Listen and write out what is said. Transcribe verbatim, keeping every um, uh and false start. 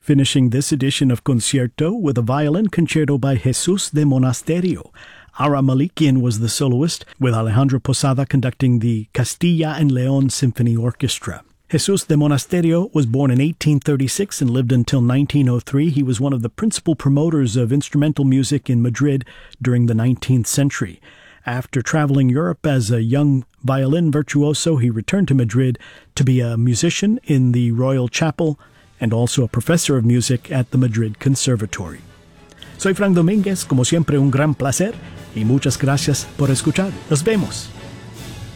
finishing this edition of Concierto with a violin concerto by Jesus de Monasterio. Ara Malikian was the soloist, with Alejandro Posada conducting the Castilla and León Symphony Orchestra. Jesus de Monasterio was born in eighteen thirty-six and lived until nineteen oh three. He was one of the principal promoters of instrumental music in Madrid during the nineteenth century. After traveling Europe as a young violin virtuoso, he returned to Madrid to be a musician in the Royal Chapel and also a professor of music at the Madrid Conservatory. Soy Frank Domínguez, como siempre un gran placer y muchas gracias por escuchar. Nos vemos.